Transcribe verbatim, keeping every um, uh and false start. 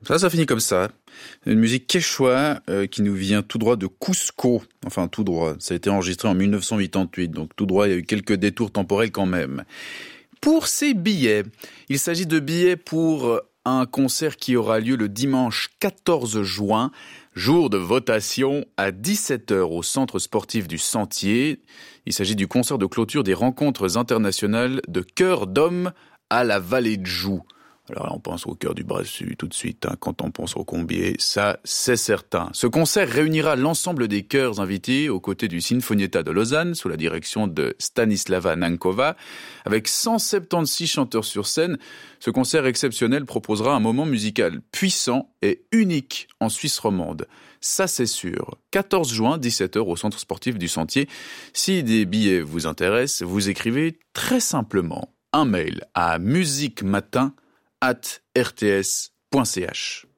Ça, ça finit comme ça. Une musique quechua euh, qui nous vient tout droit de Cusco. Enfin, tout droit. Ça a été enregistré en dix-neuf cent quatre-vingt-huit, donc tout droit, il y a eu quelques détours temporels quand même. Pour ces billets, il s'agit de billets pour un concert qui aura lieu le dimanche quatorze juin, jour de votation à dix-sept heures au centre sportif du Sentier. Il s'agit du concert de clôture des rencontres internationales de chœurs d'hommes à la Vallée de Joux. Alors là, on pense au cœur du Brassus tout de suite, hein, quand on pense au Combier, ça c'est certain. Ce concert réunira l'ensemble des chœurs invités aux côtés du Sinfonietta de Lausanne, sous la direction de Stanislava Nankova, avec cent soixante-seize chanteurs sur scène. Ce concert exceptionnel proposera un moment musical puissant et unique en Suisse romande. Ça c'est sûr. quatorze juin, dix-sept heures au centre sportif du Sentier. Si des billets vous intéressent, vous écrivez très simplement un mail à musiquematin arobase r t s point c h.